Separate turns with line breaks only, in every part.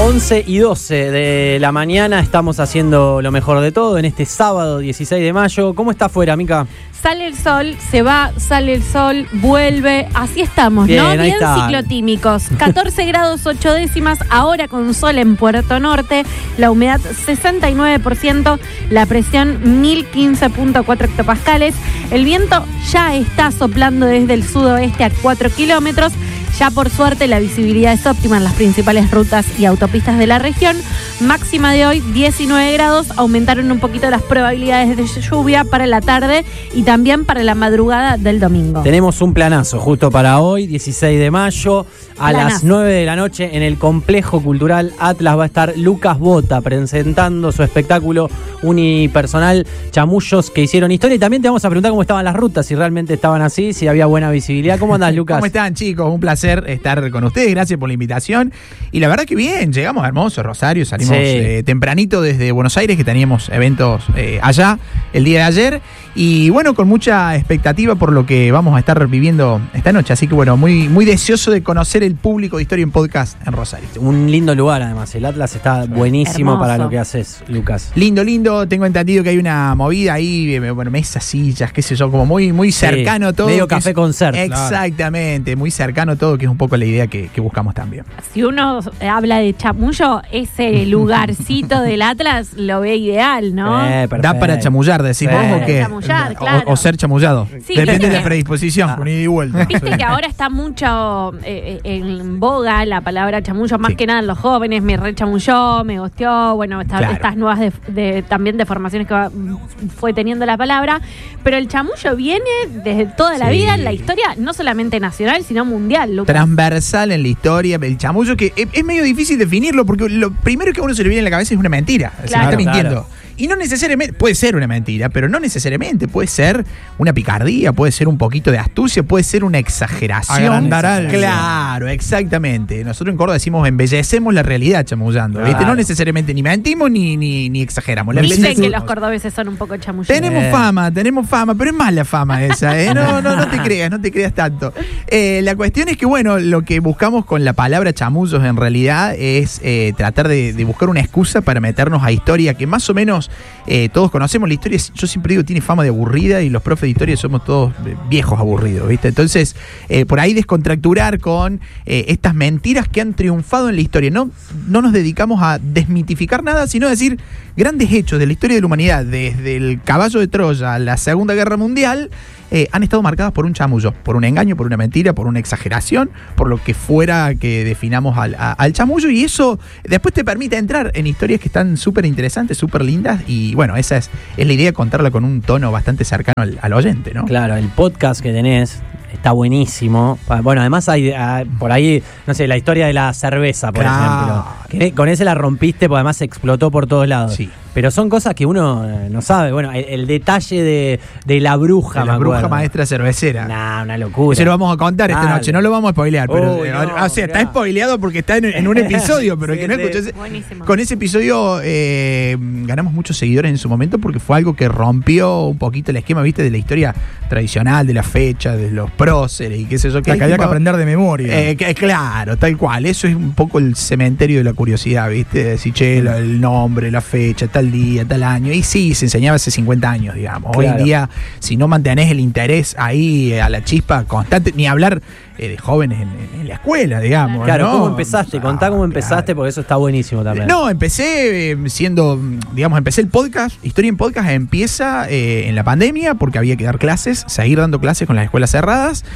11:12 de la mañana, estamos haciendo lo mejor de todo en este sábado 16 de mayo. ¿Cómo está afuera, Mica?
Sale el sol, se va, sale el sol, vuelve. Así estamos,
bien,
¿no?
ahí
Bien
está.
Ciclotímicos. 14 grados 8 décimas, ahora con sol en Puerto Norte. La humedad 69%, la presión 1015.4 hectopascales. El viento ya está soplando desde el sudoeste a 4 kilómetros. Ya por suerte la visibilidad es óptima en las principales rutas y autopistas de la región. Máxima de hoy 19 grados, aumentaron un poquito las probabilidades de lluvia para la tarde y también para la madrugada del domingo.
Tenemos un planazo justo para hoy, 16 de mayo, a las 9 de la noche en el Complejo Cultural Atlas va a estar Lucas Bota presentando su espectáculo unipersonal Chamullos que hicieron historia, y también te vamos a preguntar cómo estaban las rutas, si realmente estaban así, si había buena visibilidad. ¿Cómo andás, Lucas?
¿Cómo están, chicos? Un placer estar con ustedes, gracias por la invitación. Y la verdad que bien, llegamos a hermoso Rosario, salimos tempranito desde Buenos Aires, que teníamos eventos allá el día de ayer, y bueno, con mucha expectativa por lo que vamos a estar viviendo esta noche, así que bueno, muy, muy deseoso de conocer el público de Historia en Podcast en Rosario.
Un lindo lugar además, el Atlas está buenísimo.
Hermoso.
Para lo que haces, Lucas.
Lindo, tengo entendido que hay una movida ahí, bueno, mesas, sillas, qué sé yo, como muy, muy cercano todo.
Medio café concert.
Exactamente, muy cercano todo, que es un poco la idea que buscamos también.
Si uno habla de chamullo, ese lugarcito del Atlas lo ve ideal, ¿no?
¿Da para chamullar, decís vos, o qué?
Chamullar, claro.
O ser chamullado.
Sí,
depende de la
sí.
predisposición, con ida y vuelta.
Viste que ahora está mucho en boga la palabra chamullo, más que nada en los jóvenes. Me rechamulló, me gosteó, bueno, estas nuevas también deformaciones que fue teniendo la palabra. Pero el chamullo viene desde toda la vida en la historia, no solamente nacional, sino mundial, Lucas.
Transversal en la historia, el chamullo, que es medio difícil definirlo, porque lo primero que a uno se le viene en la cabeza es una mentira.
Claro.
Se me está mintiendo.
Claro.
Y no necesariamente, puede ser una mentira, pero no necesariamente, puede ser una picardía, puede ser un poquito de astucia, puede ser una exageración.
Agrandar algo.
Claro, exactamente. Nosotros en Córdoba decimos embellecemos la realidad chamullando.
Claro.
¿Viste? No necesariamente ni mentimos ni exageramos. La
Dicen
embellecemos.
que los cordobeses son un poco chamullos.
Tenemos fama, pero es mala fama esa, ¿eh? No te creas tanto. La cuestión es que, bueno, lo que buscamos con la palabra chamullos en realidad es tratar de buscar una excusa para meternos a historia que más o menos todos conocemos. La historia, yo siempre digo, tiene fama de aburrida, y los profes de historia somos todos viejos aburridos, ¿viste? Entonces, por ahí descontracturar con estas mentiras que han triunfado en la historia. No nos dedicamos a desmitificar nada, sino a decir grandes hechos de la historia de la humanidad, desde el caballo de Troya a la Segunda Guerra Mundial, han estado marcadas por un chamullo, por un engaño, por una mentira, por una exageración, por lo que fuera que definamos al chamullo, y eso después te permite entrar en historias que están súper interesantes, súper lindas, y bueno, esa es la idea, contarla con un tono bastante cercano al oyente, ¿no?
Claro, el podcast que tenés está buenísimo. Bueno, además hay por ahí, no sé, la historia de la cerveza, por ejemplo. Que con ese la rompiste, porque además explotó por todos lados.
Sí.
Pero son cosas que uno no sabe. Bueno, el detalle de la bruja,
De la bruja maestra cervecera.
Una locura.
Eso lo vamos a contar esta noche, no lo vamos a spoilear, pero
no,
o sea, está spoileado porque está en un episodio, pero el que no escuchó
Buenísimo.
con ese episodio ganamos muchos seguidores en su momento, porque fue algo que rompió un poquito el esquema, ¿viste? De la historia tradicional, de la fecha, de los próceres y qué sé yo.
Que había que aprender de memoria.
Claro, tal cual. Eso es un poco el cementerio de la curiosidad, ¿viste? Decir, che, el nombre, la fecha, tal día, tal año. Y sí, se enseñaba hace 50 años, digamos. Hoy en día, si no mantenés el interés ahí a la chispa constante, ni hablar de jóvenes en la escuela, digamos.
Claro,
¿no?
¿cómo empezaste? Contá cómo empezaste, porque eso está buenísimo también.
No, empecé empecé el podcast. Historia en Podcast empieza en la pandemia, porque había que dar clases, seguir dando clases con las escuelas cerradas.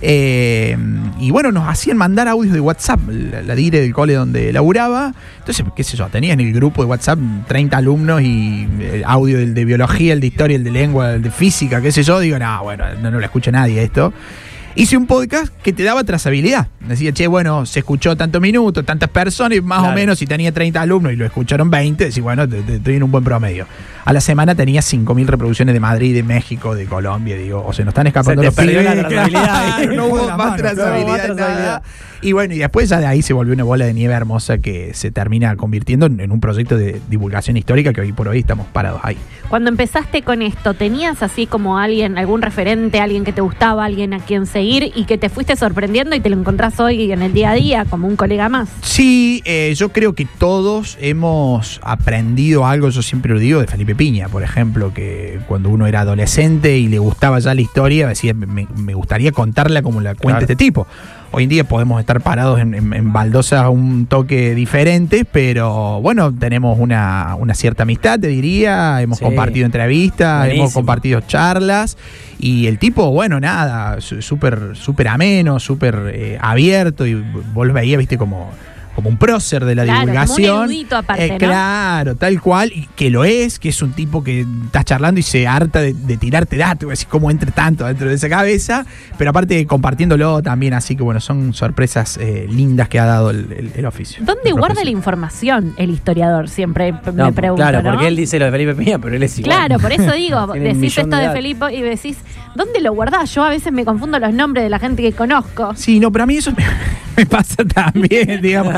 Y bueno, nos hacían mandar audios de WhatsApp, la dire del cole donde laburaba. Entonces, qué sé yo, tenía en el grupo de WhatsApp 30 alumnos, y el audio del de biología, el de historia, el de lengua, el de física, qué sé yo. Digo, no lo escucha nadie esto. Hice un podcast que te daba trazabilidad. Decía, che, bueno, se escuchó tantos minutos, tantas personas, y más o menos, si tenía 30 alumnos y lo escucharon 20, decís, bueno, estoy en un buen promedio. a la semana tenía 5.000 reproducciones de Madrid, de México, de Colombia, digo, o se nos están escapando los
perdió
pibes.
la trazabilidad.
No hubo más trazabilidad, nada. Y bueno, y después ya de ahí se volvió una bola de nieve hermosa que se termina convirtiendo en un proyecto de divulgación histórica que hoy por hoy estamos parados ahí.
Cuando empezaste con esto, ¿tenías así como alguien, algún referente, alguien que te gustaba, alguien a quien seguir y que te fuiste sorprendiendo y te lo encontrás hoy en el día a día como un colega más?
Sí, yo creo que todos hemos aprendido algo, yo siempre lo digo, de Felipe Piña, por ejemplo, que cuando uno era adolescente y le gustaba ya la historia, decía, me gustaría contarla como la cuenta este tipo. Hoy en día podemos estar parados en baldosas a un toque diferente, pero bueno, tenemos una cierta amistad, te diría, hemos compartido entrevistas, buenísimo, hemos compartido charlas, y el tipo, bueno, nada, súper ameno, súper abierto, y vos lo veías, viste, como un prócer de la divulgación.
Como un erudito aparte, ¿no?
Claro, tal cual, y que lo es, que es un tipo que estás charlando y se harta de tirarte datos, así como entre tanto dentro de esa cabeza, pero aparte compartiéndolo también, así que bueno, son sorpresas lindas que ha dado el oficio.
¿Dónde guarda la información el historiador? Siempre me pregunto,
claro,
¿no?
Porque él dice lo de Felipe Piña, pero él es igual.
Claro, por eso digo, decís esto de Felipe y decís, ¿dónde lo guardás? Yo a veces me confundo los nombres de la gente que conozco.
Sí, no, pero a mí eso me pasa también, digamos.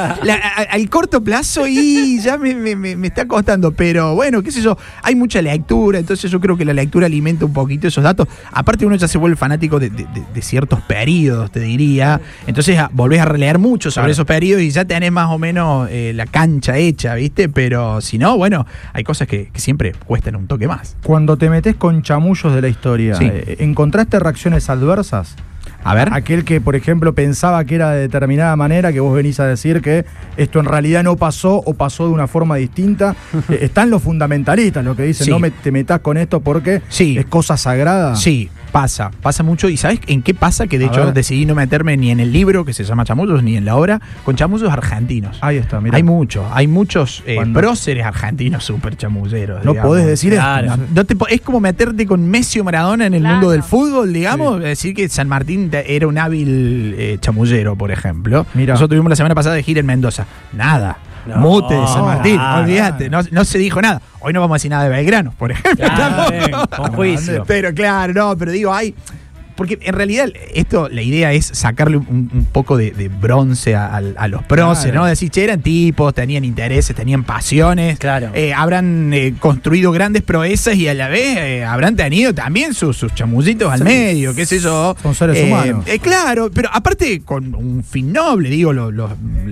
Al corto plazo y ya me está costando, pero bueno, qué sé yo, hay mucha lectura, entonces yo creo que la lectura alimenta un poquito esos datos. Aparte uno ya se vuelve fanático de ciertos periodos, te diría, entonces volvés a releer mucho sobre esos periodos y ya tenés más o menos la cancha hecha, ¿viste? Pero si no, bueno, hay cosas que siempre cuestan un toque más.
Cuando te metés con chamullos de la historia,
sí,
¿encontraste reacciones adversas?
A ver.
Aquel que, por ejemplo, pensaba que era de determinada manera, que vos venís a decir que esto en realidad no pasó o pasó de una forma distinta. Están los fundamentalistas, lo que dicen,
sí,
no te metas con esto porque es cosa sagrada.
Sí, pasa mucho. ¿Y sabes en qué pasa? Que de hecho decidí no meterme ni en el libro que se llama Chamullos, ni en la obra, con chamullos argentinos.
Ahí está, mirá.
Hay muchos próceres argentinos súper chamulleros.
No podés decir
esto. Es como meterte con Messi o Maradona en el mundo del fútbol, digamos. Decir que San Martín era un hábil chamullero, por ejemplo. Mirá. Nosotros tuvimos la semana pasada de gira en Mendoza. Nada. Mute de San Martín, olvídate, no se dijo nada. Hoy no vamos a decir nada de Belgrano, por ejemplo.
Claro, con juicio.
Pero claro, pero digo, porque en realidad la idea es sacarle un poco de bronce a los próceres, ¿no? Decir, che, eran tipos, tenían intereses, tenían pasiones, habrán construido grandes proezas y a la vez habrán tenido también sus chamullitos al medio, qué sé yo.
Son seres humanos.
Claro, pero aparte con un fin noble, digo, los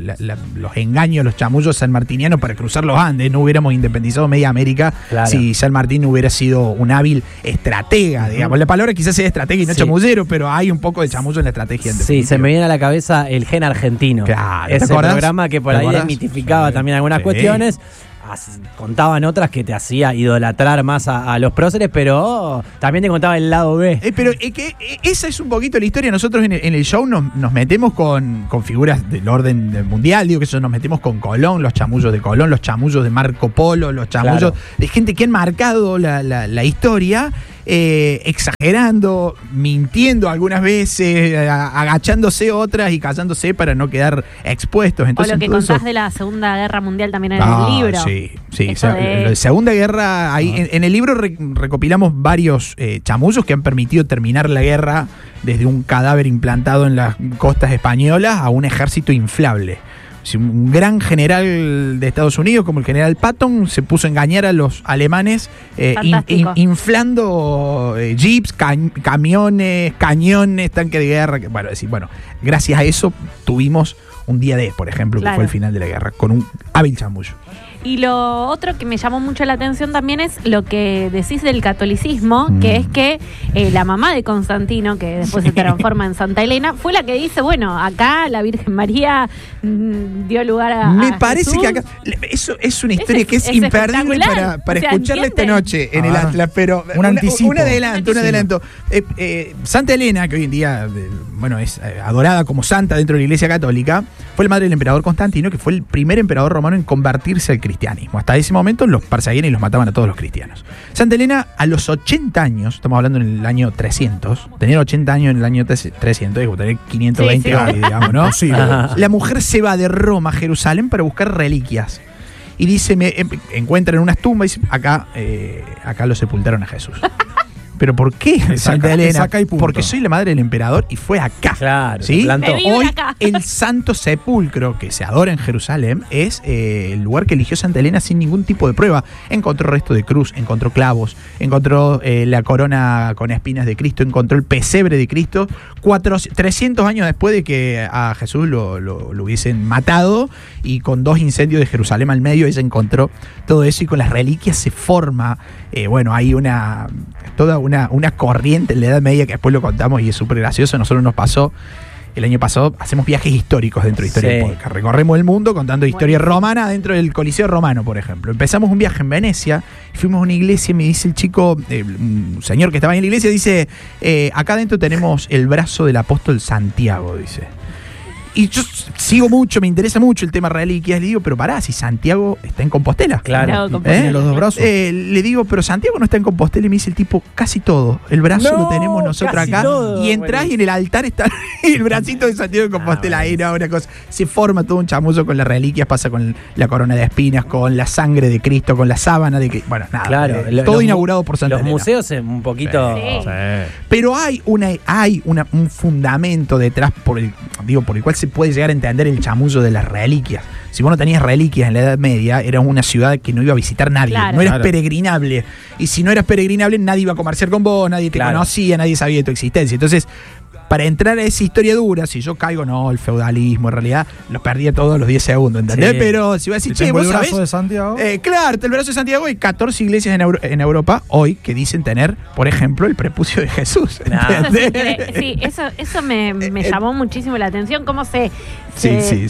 engaños, los chamullos sanmartinianos para cruzar los Andes, no hubiéramos independizado media América si San Martín hubiera sido un hábil estratega, digamos. La palabra quizás sea estratega y no chamullero, pero hay un poco de chamullo en la estrategia.
Sí, se me viene a la cabeza el gen argentino.
Claro,
ese programa que por ahí desmitificaba también algunas cuestiones. Contaban otras que te hacía idolatrar más a los próceres, pero también te contaba el lado B.
Pero esa es un poquito la historia. Nosotros en el show nos metemos con figuras del orden mundial, digo que eso, nos metemos con Colón, los chamullos de Colón, los chamullos de Marco Polo, los chamullos de gente que han marcado la historia. Exagerando, mintiendo algunas veces, agachándose otras y callándose para no quedar expuestos. Entonces,
o lo que contás de la Segunda Guerra Mundial también en el libro.
Sí. La Segunda Guerra, ahí en el libro recopilamos varios chamullos que han permitido terminar la guerra desde un cadáver implantado en las costas españolas a un ejército inflable. Un gran general de Estados Unidos, como el general Patton, se puso a engañar a los alemanes inflando jeeps, camiones, cañones, tanques de guerra. Bueno, gracias a eso tuvimos un día D, por ejemplo, que fue el final de la guerra, con un hábil chamullo.
Y lo otro que me llamó mucho la atención también es lo que decís del catolicismo, que es que la mamá de Constantino, que después se transforma en Santa Elena, fue la que dice, bueno, acá la Virgen María dio lugar a
Me parece
Jesús.
que acá, eso es una historia que es imperdible para escucharla esta noche en el Atlas, pero
un anticipo.
Un adelanto. Santa Elena, que hoy en día es adorada como santa dentro de la Iglesia Católica, fue la madre del emperador Constantino, que fue el primer emperador romano en convertirse al cristianismo. Hasta ese momento los perseguían y los mataban a todos los cristianos. Santa Elena, a los 80 años, estamos hablando en el año 300, tener 80 años en el año 300, es como tener 520 años, digamos, ¿no?
Sí,
la mujer se va de Roma a Jerusalén para buscar reliquias. y dice, encuentran unas tumbas y dice, acá lo sepultaron a Jesús. ¿Pero por qué Santa Elena? Porque soy la madre del emperador y fue acá.
Claro,
¿sí? Hoy
acá.
el Santo Sepulcro que se adora en Jerusalén es el lugar que eligió Santa Elena sin ningún tipo de prueba. Encontró resto de cruz, encontró clavos, encontró la corona con espinas de Cristo, encontró el pesebre de Cristo. 300 años después de que a Jesús lo hubiesen matado, y con 2 incendios de Jerusalén al medio, ella encontró todo eso, y con las reliquias se forma, hay toda una corriente en la Edad Media que después lo contamos y es súper gracioso. Nosotros nos pasó el año pasado, hacemos viajes históricos dentro de Historia del Podcast. Recorremos el mundo contando historia romana dentro del Coliseo Romano, por ejemplo. Empezamos un viaje en Venecia, fuimos a una iglesia y me dice el chico, un señor que estaba en la iglesia, dice, acá adentro tenemos el brazo del apóstol Santiago, dice. Y yo sigo mucho, me interesa mucho el tema reliquias. Le digo, pero pará, si Santiago está en Compostela.
Claro.
Tiene los 2 brazos.
Le digo, pero Santiago no está en Compostela. Y me dice el tipo, casi todo. El brazo lo tenemos nosotros acá.
Todo,
y entras y en el altar está el bracito de Santiago de Compostela. Ahí, una cosa. Se forma todo un chamullo con las reliquias. Pasa con la corona de espinas, con la sangre de Cristo, con la sábana de Cristo. Bueno, nada.
Claro,
todo inaugurado por Santa Elena.
Los museos un poquito...
Sí.
Pero hay un fundamento detrás por el cual se puede llegar a entender el chamullo de las reliquias. Si vos no tenías reliquias en la Edad Media, era una ciudad que no iba a visitar nadie.
Claro.
No eras peregrinable. Y si no eras peregrinable, nadie iba a comerciar con vos, nadie te conocía, nadie sabía de tu existencia. Entonces, para entrar a esa historia dura, si yo caigo, el feudalismo, en realidad, lo perdía todos los 10 segundos, ¿entendés? Sí. Pero si vas a decir,
¿vos sabés?
El brazo
de Santiago.
Claro, el brazo de Santiago, hay 14 iglesias en Europa hoy que dicen tener, por ejemplo, el prepucio de Jesús.
Sí, eso me llamó muchísimo la atención, cómo se
Sí.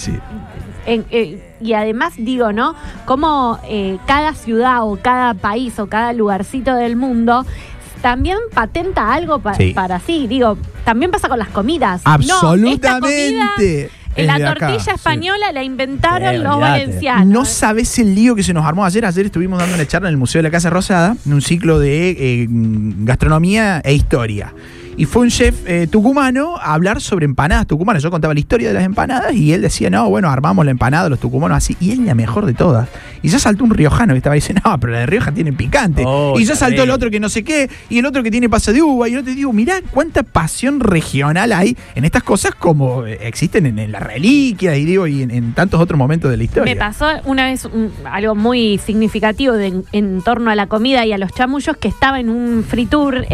y además digo, ¿no? Cómo cada ciudad o cada país o cada lugarcito del mundo también patenta algo para sí. Digo, también pasa con las comidas.
Absolutamente.
La tortilla española la inventaron los valencianos.
No sabés el lío que se nos armó ayer. Ayer estuvimos dando una charla en el Museo de la Casa Rosada, en un ciclo de gastronomía e historia. Y fue un chef tucumano a hablar sobre empanadas tucumanas. Yo contaba la historia de las empanadas y él decía, armamos la empanada, los tucumanos así. Y es la mejor de todas. Y ya saltó un riojano que estaba diciendo, pero la de Rioja tiene picante. Y ya saltó el otro que no sé qué, y el otro que tiene pasa de uva. Y yo te digo, mirá cuánta pasión regional hay en estas cosas como existen en la reliquia y en tantos otros momentos de la historia.
Me pasó una vez algo muy significativo en torno a la comida y a los chamullos, que estaba en un free tour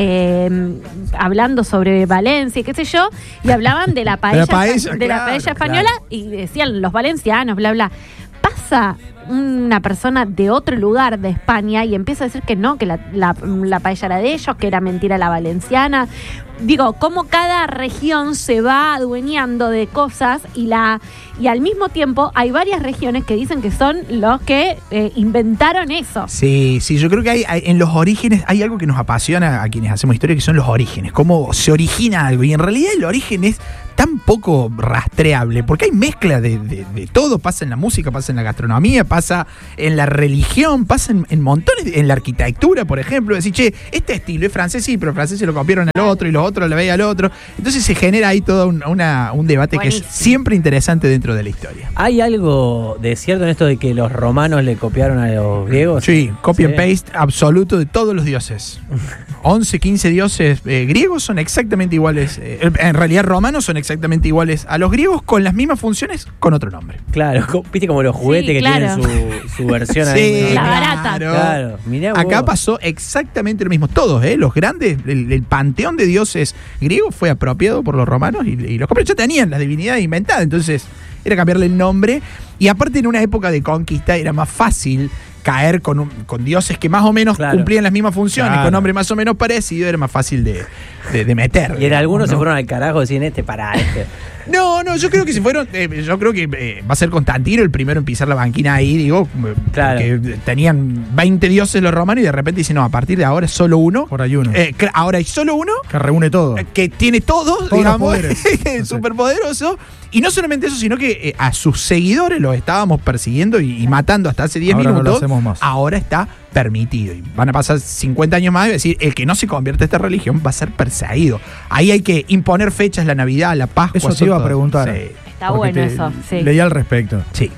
hablando sobre Valencia y qué sé yo, y hablaban de la paella, española, y decían los valencianos, bla, bla. Pasa una persona de otro lugar de España y empieza a decir que no, que la paella era de ellos, que era mentira la valenciana. Digo, cómo cada región se va adueñando de cosas y al mismo tiempo hay varias regiones que dicen que son los que inventaron eso.
Sí, yo creo que hay en los orígenes hay algo que nos apasiona a quienes hacemos historia, que son los orígenes, cómo se origina algo. Y en realidad el origen es tan poco rastreable, porque hay mezcla de todo. Pasa en la música, pasa en la gastronomía, pasa en la religión, pasa en montones, en la arquitectura, por ejemplo. Decir, este estilo es francés, sí, pero los franceses lo copiaron al otro y los otros le veía al otro. Entonces se genera ahí todo un debate. Buenísimo. Que es siempre interesante dentro de la historia.
¿Hay algo de cierto en esto de que los romanos le copiaron a los griegos?
Sí, copy and paste absoluto de todos los dioses. 11, 15 dioses griegos son exactamente iguales. En realidad romanos son exactamente iguales a los griegos, con las mismas funciones, con otro nombre.
Claro, viste como los juguetes que tienen su versión ahí.
La barata.
Claro. Mirá vos. Acá pasó exactamente lo mismo. Todos, los grandes, el panteón de dioses griegos fue apropiado por los romanos y los copiaron. Ya tenían las divinidades inventadas, entonces era cambiarle el nombre. Y aparte, en una época de conquista era más fácil caer con dioses que más o menos cumplían las mismas funciones, con nombres más o menos parecidos, era más fácil de meter.
Y en algunos se fueron al carajo, decían para este.
No, yo creo que se fueron. Yo creo que va a ser Constantino el primero en pisar la banquina ahí, que tenían 20 dioses los romanos y de repente dicen, no, a partir de ahora es solo uno.
Por ahí uno.
Ahora hay solo uno.
Que reúne todo.
Que tiene todos
los poderes.
Superpoderoso. Y no solamente eso, sino que a sus seguidores los estábamos persiguiendo y matando hasta hace 10 minutos.
No lo hacemos más.
Ahora está permitido. Y van a pasar 50 años más y decir, el que no se convierte a esta religión va a ser perseguido. Ahí hay que imponer fechas, la Navidad, la Pascua.
Eso te iba a preguntar.
Sí. Está bueno eso. Sí.
Leí al respecto.
Sí.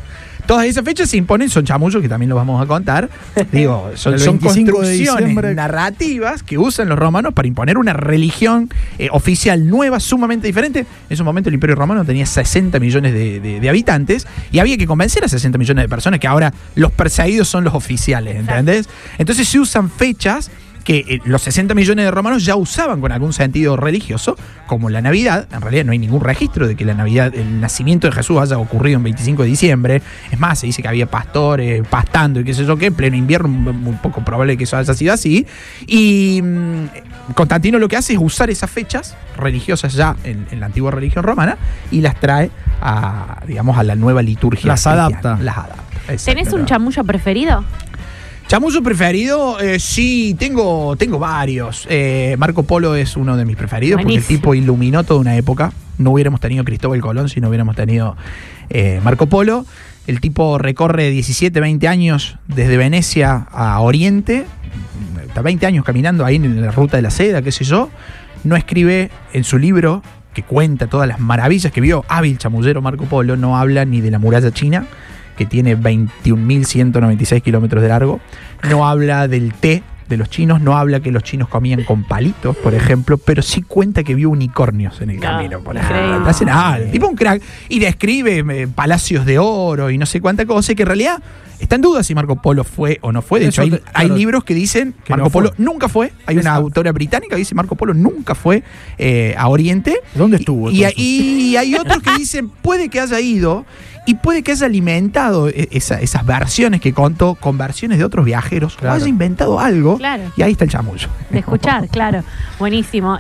todas esas fechas se imponen, son chamullos que también lo vamos a contar. Digo, son
25 de
construcciones
diciembre.
narrativas que usan los romanos para imponer una religión oficial nueva, sumamente diferente. En ese momento el Imperio Romano tenía 60 millones de habitantes y había que convencer a 60 millones de personas que ahora los perseguidos son los oficiales, ¿entendés? Entonces se usan fechas que los 60 millones de romanos ya usaban con algún sentido religioso, como la Navidad. En realidad no hay ningún registro de que la Navidad, el nacimiento de Jesús haya ocurrido en 25 de diciembre. Es más, se dice que había pastores pastando y qué sé yo qué, en pleno invierno, muy poco probable que eso haya sido así. Y Constantino lo que hace es usar esas fechas religiosas ya en la antigua religión romana y las trae a, digamos, a la nueva liturgia.
Las adapta.
Las adapta.
¿Tenés un chamullo preferido?
Chamullo preferido, sí, tengo varios. Marco Polo es uno de mis preferidos.
Buenísimo.
Porque el tipo iluminó toda una época. No hubiéramos tenido Cristóbal Colón si no hubiéramos tenido Marco Polo. El tipo recorre 17, 20 años desde Venecia a Oriente. Está 20 años caminando ahí en la ruta de la seda, qué sé yo. No escribe en su libro, que cuenta todas las maravillas que vio, hábil chamullero Marco Polo, no habla ni de la muralla china, que tiene 21.196 kilómetros de largo. No habla del té de los chinos, no habla que los chinos comían con palitos, por ejemplo, pero sí cuenta que vio unicornios en el camino, por ejemplo. Hace nada, el tipo un crack. Y describe palacios de oro y no sé cuánta cosa, y que en realidad está en duda si Marco Polo fue o no fue. De hecho, hay libros que dicen que Marco Polo nunca fue. Hay una autora británica que dice Marco Polo nunca fue a Oriente.
¿Dónde estuvo?
Y hay otros que dicen puede que haya ido y puede que haya alimentado esas versiones que contó con versiones de otros viajeros,
Claro.
o haya inventado algo.
Claro.
Y ahí está el chamullo.
De escuchar, claro. Buenísimo.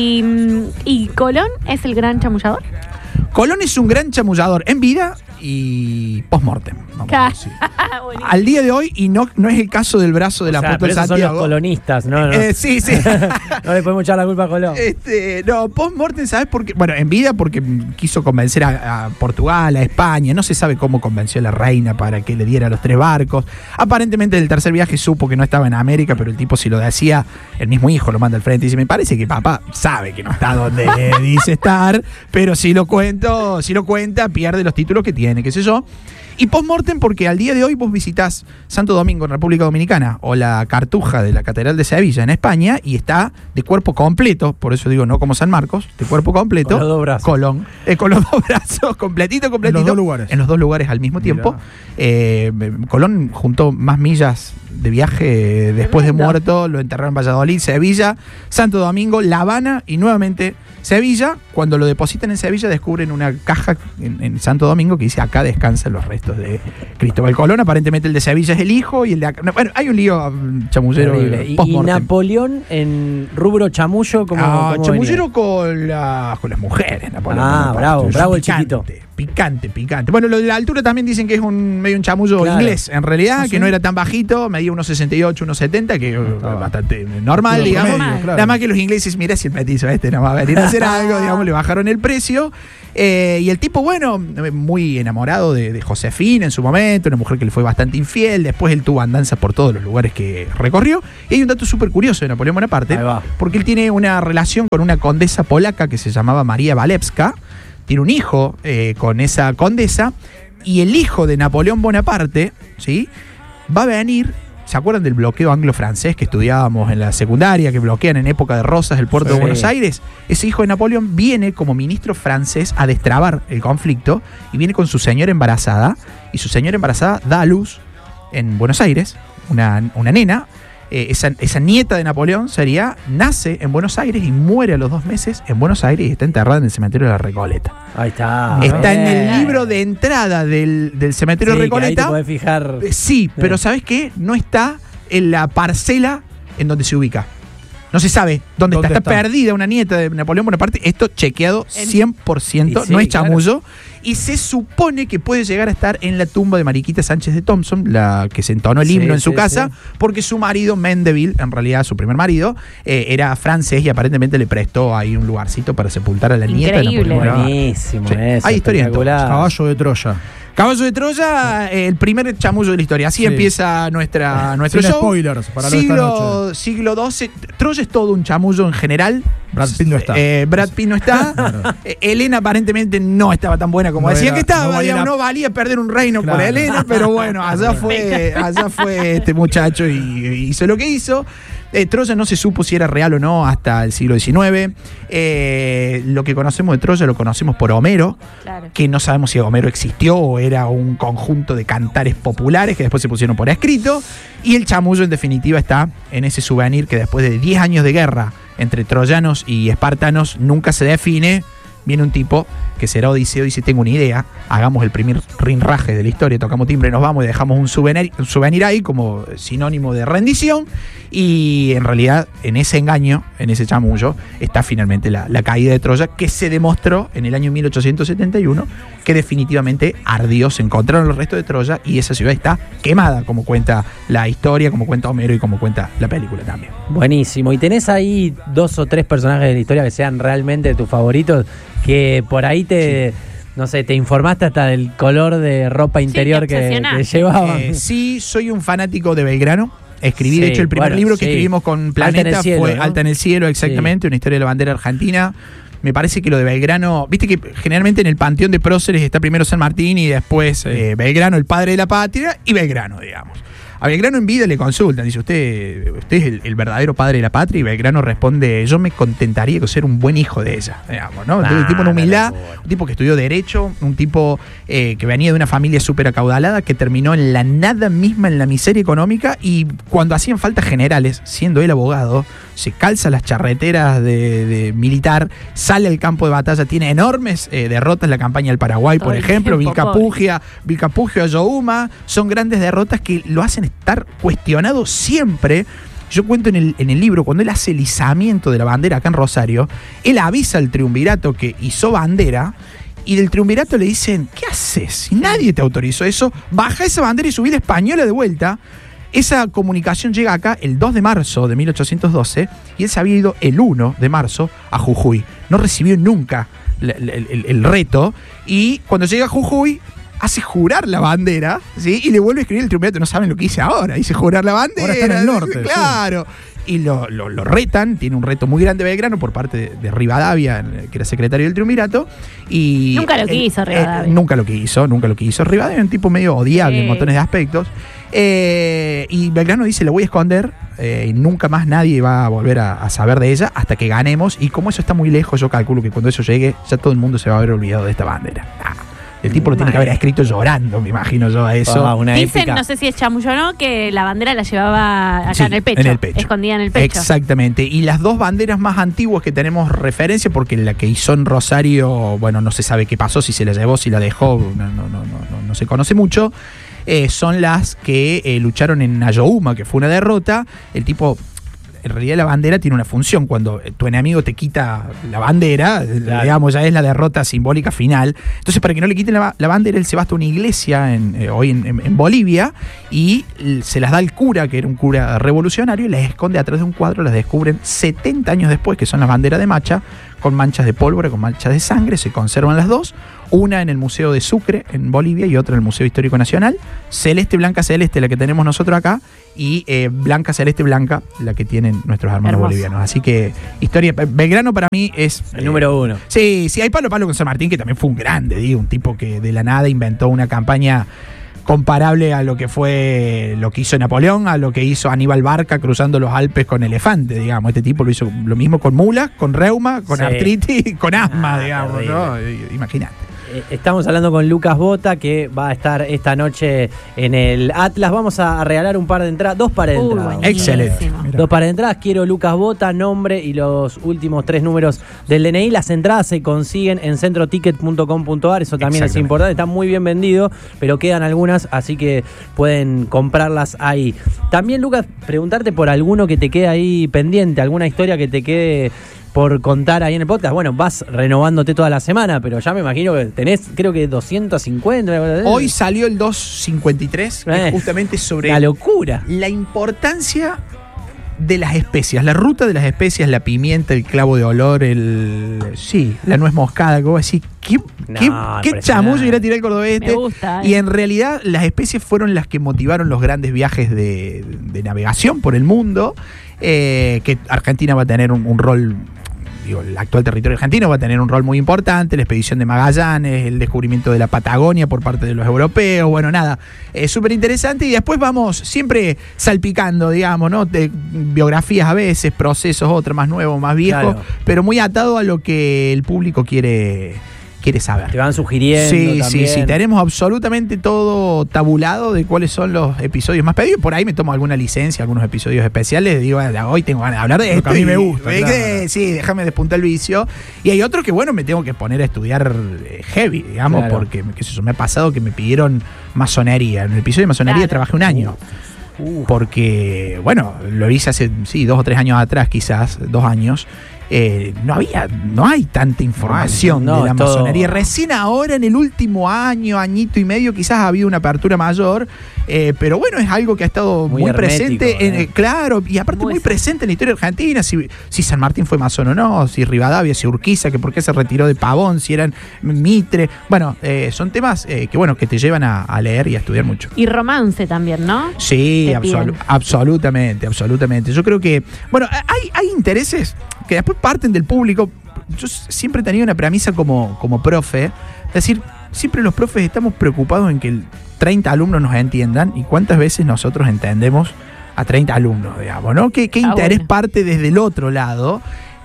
¿Y Colón es el gran chamullador?
Colón es un gran chamullador en vida y post-mortem. vamos a decir.
Buenísimo.
Al día de hoy, y no es el caso del brazo del apóstol
pero esos son
Santiago.
los colonistas, ¿no?
Sí.
No le podemos echar la culpa a Colón.
No, post-mortem, ¿sabes por qué? Bueno, en vida porque quiso convencer a Portugal, a España. No se sabe cómo convenció a la reina para que le diera los 3 barcos. Aparentemente del tercer viaje supo que no estaba en América, pero el tipo, si lo decía, el mismo hijo lo manda al frente y dice, me parece que papá sabe que no está donde dice estar, pero si lo cuenta, pierde los títulos que tiene, qué sé yo. Y post-mortem porque al día de hoy vos visitás Santo Domingo en República Dominicana o la Cartuja de la Catedral de Sevilla en España y está de cuerpo completo, por eso digo no como San Marcos, de cuerpo completo.
Con los 2 brazos.
Colón. Con los 2 brazos, completito.
En los 2 lugares.
En los 2 lugares al mismo tiempo. Colón juntó más millas de viaje después de muerto, lo enterraron en Valladolid, Sevilla, Santo Domingo, La Habana y nuevamente Sevilla. Cuando lo depositan en Sevilla descubren una caja en Santo Domingo que dice acá descansan los restos de Cristóbal Colón. Aparentemente el de Sevilla es el hijo y el de acá. No, bueno, hay un lío chamullero.
Terrible. Y Napoleón en rubro chamullo, como
chamullero con las mujeres, Napoleón.
Bravo el chiquito.
Picante. Bueno, lo de la altura también dicen que es medio un chamullo inglés, en realidad, que no era tan bajito, medía 1,68, 1,70, que es bastante normal, digamos.
Promedio, claro.
Nada más que los ingleses, mirá si el petizo no va a venir a hacer algo, digamos, le bajaron el precio. Y el tipo, bueno, muy enamorado de Josefina en su momento, una mujer que le fue bastante infiel. Después él tuvo andanzas por todos los lugares que recorrió. Y hay un dato súper curioso de Napoleón Bonaparte, porque él tiene una relación con una condesa polaca que se llamaba María Walewska. Tiene un hijo con esa condesa, y el hijo de Napoleón Bonaparte, ¿sí?, va a venir. ¿Se acuerdan del bloqueo anglo-francés que estudiábamos en la secundaria, que bloquean en época de Rosas el puerto de Buenos Aires? Ese hijo de Napoleón viene como ministro francés a destrabar el conflicto y viene con su señora embarazada, y su señora embarazada da a luz en Buenos Aires una nena. Esa nieta de Napoleón nace en Buenos Aires y muere a los 2 meses en Buenos Aires y está enterrada en el cementerio de la Recoleta.
Ahí está.
Está en el libro de entrada del cementerio de Recoleta.
Ahí te podés fijar.
Sí, pero ¿sabes qué? No está en la parcela en donde se ubica. No se sabe dónde está. Está perdida una nieta de Napoleón Bonaparte. Esto chequeado 100%, no es chamullo. Claro. Y se supone que puede llegar a estar en la tumba de Mariquita Sánchez de Thompson, la que se entonó el himno en su casa, porque su marido, Mendeville, en realidad su primer marido, era francés y aparentemente le prestó ahí un lugarcito para sepultar a la nieta de Napoleón.
Buenísimo,
sí.
eso.
Hay historia en todo.
Caballo de Troya.
Caballo de Troya, el primer chamullo de la historia. Así empieza nuestro
Sin
show.
spoilers para esta noche.
Siglo XII. Troya es todo un chamullo en general.
Brad Pitt no está.
Brad Pitt no está.
Claro.
Elena aparentemente no estaba tan buena como
No
decía
era-
que estaba.
no
Digamos,
valía-
no valía perder un reino por
Claro.
Elena, pero bueno, allá fue este muchacho y hizo lo que hizo. Troya no se supo si era real o no hasta el siglo XIX. Lo que conocemos de Troya lo conocemos por Homero,
Claro.
que no sabemos si Homero existió o era un conjunto de cantares populares que después se pusieron por escrito. Y el chamullo, en definitiva, está en ese souvenir que después de 10 años de guerra entre troyanos y espartanos nunca se define. Viene un tipo que será Odiseo y dice: tengo una idea, hagamos el primer rinraje de la historia, tocamos timbre, nos vamos y dejamos un souvenir ahí como sinónimo de rendición. Y en realidad, en ese engaño, en ese chamullo, está finalmente la caída de Troya, que se demostró en el año 1871 que definitivamente ardió, se encontraron los restos de Troya y esa ciudad está quemada, como cuenta la historia, como cuenta Homero y como cuenta la película también.
Buenísimo. ¿Y tenés ahí 2 o 3 personajes de la historia que sean realmente tus favoritos? Que por ahí no sé, te informaste hasta del color de ropa interior
te
que
obsesionaste.
llevaban.
Sí, soy un fanático de Belgrano. Escribí,
Sí,
de hecho, el primer
bueno,
libro que
sí.
escribimos con
Alta en
Planeta
el cielo,
fue
¿no?
Alta en el cielo, exactamente, una historia de la bandera argentina. Me parece que lo de Belgrano, viste que generalmente en el panteón de próceres está primero San Martín y después Belgrano, el padre de la patria, y Belgrano, digamos. A Belgrano en vida le consultan, dice: usted es el verdadero padre de la patria, y Belgrano responde: yo me contentaría con ser un buen hijo de ella, digamos, ¿no? Entonces, el tipo de humildad, un tipo que estudió Derecho, un tipo que venía de una familia súper acaudalada, que terminó en la nada misma, en la miseria económica, y cuando hacían falta generales, siendo él abogado, se calza las charreteras de militar, sale al campo de batalla, tiene enormes derrotas en la campaña del Paraguay,
Todo
por
el
ejemplo,
tiempo,
Vilcapugio, Ayohuma, son grandes derrotas que lo hacen estar cuestionado siempre. Yo cuento en el libro, cuando él hace el izamiento de la bandera acá en Rosario, él avisa al triunvirato que hizo bandera, y del triunvirato le dicen: ¿qué haces? Si nadie te autorizó eso, baja esa bandera y subí la española de vuelta. Esa comunicación llega acá el 2 de marzo de 1812 y él se había ido el 1 de marzo a Jujuy. No recibió nunca el reto, y cuando llega a Jujuy hace jurar la bandera, ¿sí? Y le vuelve a escribir el triunvirato. No saben lo que hice ahora, hice jurar la bandera.
Ahora está en el norte,
Claro. Y lo retan, tiene un reto muy grande Belgrano por parte de Rivadavia, que era secretario del triunvirato. Y
Nunca lo quiso Rivadavia.
nunca lo quiso. Rivadavia es un tipo medio odiable en montones de aspectos. Y Belgrano dice: lo voy a esconder, y nunca más nadie va a volver a saber de ella hasta que ganemos. Y como eso está muy lejos, yo calculo que cuando eso llegue, ya todo el mundo se va a haber olvidado de esta bandera. El tipo lo tiene que haber escrito llorando, me imagino yo a eso.
Una
Dicen,
épica.
no sé si es chamullo o no, que la bandera la llevaba acá
Sí,
en el pecho. Escondida en el pecho.
Exactamente. Y las dos banderas más antiguas que tenemos referencia, porque la que hizo en Rosario, bueno, no se sabe qué pasó, si se la llevó, si la dejó, no se conoce mucho. Son las que lucharon en Ayohuma, que fue una derrota. El tipo, en realidad la bandera tiene una función. Cuando tu enemigo te quita la bandera,
Claro.
digamos, ya es la derrota simbólica final. Entonces, para que no le quiten la bandera, él se va hasta una iglesia hoy en Bolivia, y se las da al cura, que era un cura revolucionario, y las esconde atrás de un cuadro. Las descubren 70 años después, que son las banderas de Macha, con manchas de pólvora, con manchas de sangre. Se conservan las dos, una en el Museo de Sucre en Bolivia y otra en el Museo Histórico Nacional. Celeste, blanca, celeste, la que tenemos nosotros acá, y blanca, celeste, blanca, la que tienen nuestros hermanos
Hermoso.
bolivianos. Así que historia, Belgrano para mí es
El número 1.
Sí, hay palo a palo con San Martín, que también fue un grande, digo, un tipo que de la nada inventó una campaña comparable a lo que hizo Napoleón, a lo que hizo Aníbal Barca cruzando los Alpes con elefante, digamos. Este tipo lo hizo lo mismo con mulas, con reuma, con
Sí.
artritis, con asma, digamos,
terrible.
¿no? Imagínate.
Estamos hablando con Lucas Bota, que va a estar esta noche en el Atlas. Vamos a regalar un par de entradas, 2 pares de entradas.
buenísimo.
Excelente. Mira.
2 pares de entradas. Quiero Lucas Bota, nombre y los últimos 3 números del DNI. Las entradas se consiguen en centroticket.com.ar. Eso también es
Exactamente.
importante. Está muy bien vendido, pero quedan algunas, así que pueden comprarlas ahí. También, Lucas, preguntarte por alguno que te quede ahí pendiente, alguna historia que te quede por contar ahí en el podcast. Bueno, vas renovándote toda la semana, pero ya me imagino que tenés, creo que 250.
Hoy salió el 253, que es justamente sobre
la locura.
la importancia de las especias, la ruta de las especias, la pimienta, el clavo de olor, la nuez moscada, como así, qué chamullo ir a tirar el cordobés este.
Me gusta,
Y en realidad las especies fueron las que motivaron los grandes viajes de navegación por el mundo, que Argentina va a tener un rol. El actual territorio argentino va a tener un rol muy importante, la expedición de Magallanes, el descubrimiento de la Patagonia por parte de los europeos, bueno, nada, es súper interesante y después vamos siempre salpicando, digamos, ¿no? De biografías a veces, procesos, otros más nuevos, más viejos,
claro,
pero muy atado a lo que el público quiere saber.
Te van sugiriendo.
Sí,
también.
sí, tenemos absolutamente todo tabulado de cuáles son los episodios más pedidos. Por ahí me tomo alguna licencia, algunos episodios especiales. Digo, hoy tengo ganas de hablar de esto.
A mí me gusta.
Sí, déjame despuntar el vicio. Y hay otros que, bueno, me tengo que poner a estudiar heavy, digamos,
claro,
porque, qué sé yo, me ha pasado que me pidieron masonería. En el episodio de masonería trabajé un año. Porque, bueno, lo hice hace, 2 o 3 años atrás, quizás, 2 años. No hay tanta información de la masonería. Recién ahora, en el último añito y medio, quizás ha habido una apertura mayor, pero bueno, es algo que ha estado muy
hermético,
presente, claro, y aparte muy presente en la historia argentina, si San Martín fue masón o no, si Rivadavia, si Urquiza, que por qué se retiró de Pavón, si eran Mitre, bueno, son temas que te llevan a leer y a estudiar mucho.
Y romance también, ¿no?
Sí, absolutamente. Yo creo que, bueno, hay intereses que después parten del público. Yo siempre he tenido una premisa como profe, es decir, siempre los profes estamos preocupados en que 30 alumnos nos entiendan, y cuántas veces nosotros entendemos a 30 alumnos, digamos, ¿no? ¿Qué interés parte desde el otro lado?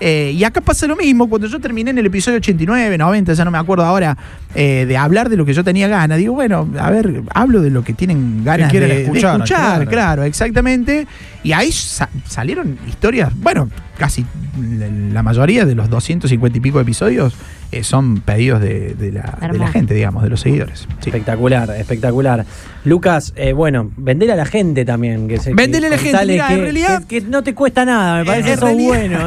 Y acá pasa lo mismo. Cuando yo terminé en el episodio 89, 90, ya no me acuerdo ahora, de hablar de lo que yo tenía ganas, digo, bueno, a ver, hablo de lo que tienen ganas de escuchar, claro, exactamente. Y ahí salieron historias, bueno, casi la mayoría de los 250 y pico episodios son pedidos de la gente, digamos, de los seguidores. Sí.
Espectacular. Lucas, bueno, vendele a la gente también.
Vendele a la gente, mira, en realidad
que no te cuesta nada, me parece. Sos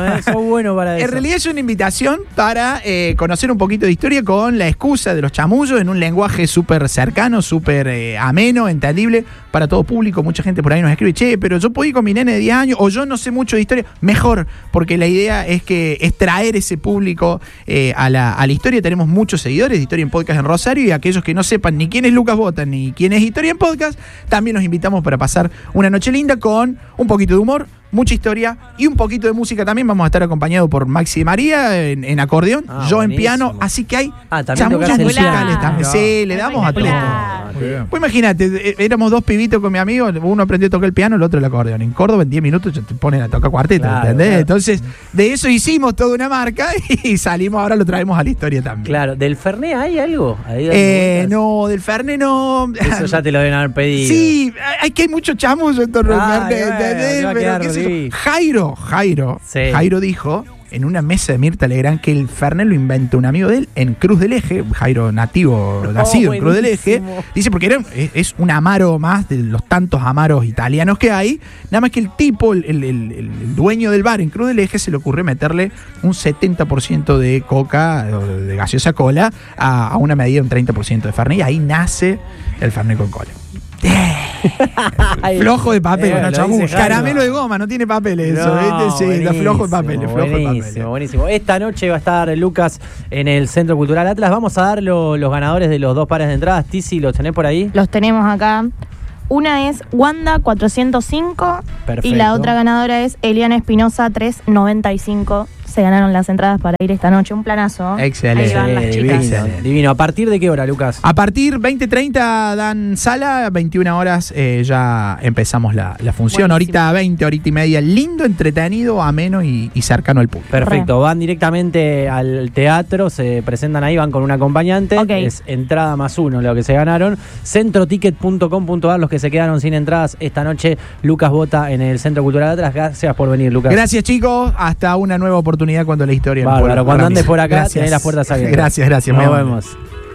bueno para eso.
En realidad es una invitación para conocer un poquito de historia con la excusa de los chamullos en un lenguaje súper cercano, súper ameno, entendible para todo público. Mucha gente por ahí nos escribe, che, pero yo puedo ir con mi nene de 10 años o yo no sé mucho de historia. Mejor, porque la idea es traer ese público a la historia. Tenemos muchos seguidores de Historia en Podcast en Rosario, y aquellos que no sepan ni quién es Lucas Bota ni quién es Historia en Podcast, también los invitamos para pasar una noche linda con un poquito de humor, mucha historia y un poquito de música también. Vamos a estar acompañados por Maxi y María en acordeón, yo en piano, así que hay chamullos musicales también. Sí, le damos a todo. Pues imagínate, éramos 2 pibitos con mi amigo, uno aprendió a tocar el piano, el otro el acordeón. En Córdoba en 10 minutos te ponen a tocar cuarteto, ¿entendés? Claro. Entonces, de eso hicimos toda una marca y salimos, ahora lo traemos a la historia también.
Claro, ¿del Fernet hay algo?
No, del Fernet no.
Eso ya te lo deben haber pedido.
Sí, hay mucho chamullo en torno al Fernet, ¿entendés? Pero qué sé yo. Jairo dijo en una mesa de Mirta Legrand que el Fernet lo inventó un amigo de él en Cruz del Eje. Jairo nacido en Cruz del Eje. Dice porque es un amaro más de los tantos amaros italianos que hay. Nada más que el tipo, el dueño del bar en Cruz del Eje, se le ocurrió meterle un 70% de coca, de gaseosa cola, a una medida de un 30% de Fernet. Y ahí nace el Fernet con cola. Flojo de papel, caramelo de goma, no tiene papel eso, flojo de papel.
Buenísimo. Esta noche va a estar Lucas en el Centro Cultural Atlas. Vamos a dar los ganadores de los 2 pares de entradas. Tizi, ¿los tenés por ahí?
Los tenemos acá. Una es Wanda 405.
Perfecto.
Y la otra ganadora es Eliana Espinosa 395. Se ganaron las entradas para ir esta noche. Un planazo.
Excelente.
Ahí van las chicas.
Divino. ¿A partir de qué hora, Lucas?
A partir 20:30 dan sala, 21 horas ya empezamos la función.
Buenísimo.
Ahorita 20, horita y media. Lindo, entretenido, ameno y cercano al público.
Perfecto. Van directamente al teatro, se presentan ahí, van con un acompañante.
Ok.
Es entrada +1 lo que se ganaron. Centroticket.com.ar, los que se quedaron sin entradas esta noche. Lucas Bota en el Centro Cultural Atlas. Gracias por venir, Lucas.
Gracias, chicos. Hasta una nueva oportunidad cuando la historia.
Bárbaro. Cuando andes por acá, tenés las puertas abiertas.
Gracias.
Nos vemos.